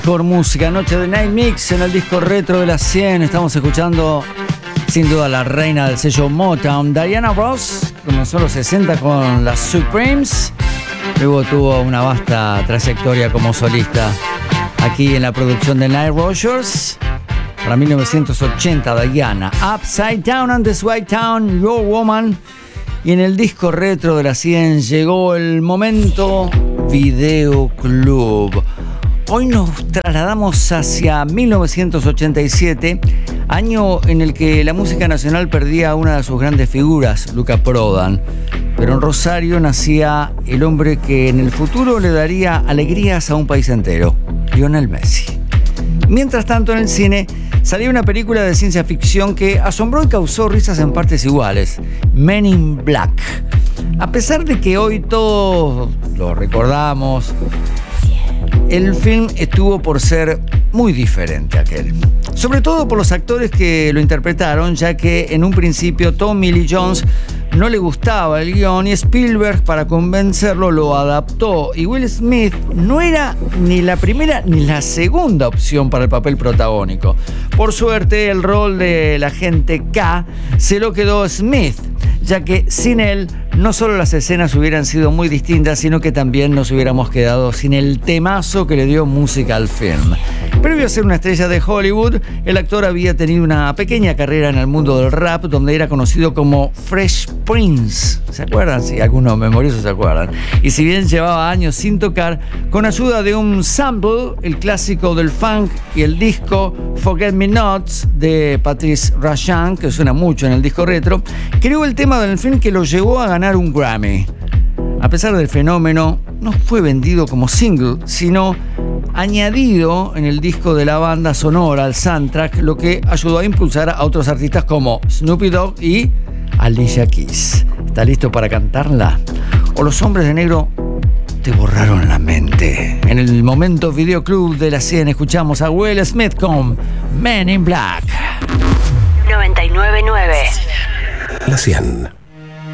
Por música, noche de Night Mix en el disco retro de las 100. Estamos escuchando sin duda la reina del sello Motown, Diana Ross. Comenzó en los 60 con las Supremes. Luego tuvo una vasta trayectoria como solista aquí en la producción de Nile Rodgers. Para 1980, Diana, Upside Down on this White Town, Your Woman. Y en el disco retro de las 100 llegó el momento Video Club. Hoy nos trasladamos hacia 1987, año en el que la música nacional perdía a una de sus grandes figuras, Luca Prodan. Pero en Rosario nacía el hombre que en el futuro le daría alegrías a un país entero, Lionel Messi. Mientras tanto, en el cine salía una película de ciencia ficción que asombró y causó risas en partes iguales, Men in Black. A pesar de que hoy todos lo recordamos, el film estuvo por ser muy diferente a aquel. Sobre todo por los actores que lo interpretaron, ya que en un principio Tommy Lee Jones no le gustaba el guión y Spielberg, para convencerlo, lo adaptó. Y Will Smith no era ni la primera ni la segunda opción para el papel protagónico. Por suerte, el rol del agente K se lo quedó Smith, ya que sin él no solo las escenas hubieran sido muy distintas, sino que también nos hubiéramos quedado sin el temazo que le dio música al film. Previo a ser una estrella de Hollywood, el actor había tenido una pequeña carrera en el mundo del rap, donde era conocido como Fresh Prince. ¿Se acuerdan? Sí, algunos memoriosos se acuerdan. Y si bien llevaba años sin tocar, con ayuda de un sample, el clásico del funk y el disco Forget Me Nots de Patrice Rushen, que suena mucho en el disco retro, creó el tema del film que lo llevó a ganar un Grammy. A pesar del fenómeno, no fue vendido como single, sino añadido en el disco de la banda sonora, al soundtrack, lo que ayudó a impulsar a otros artistas como Snoop Dogg y Alicia Keys. ¿Está listo para cantarla? ¿O los hombres de negro te borraron la mente? En el momento Video Club de la 100 escuchamos a Will Smith con Men in Black. 99.9 La 100.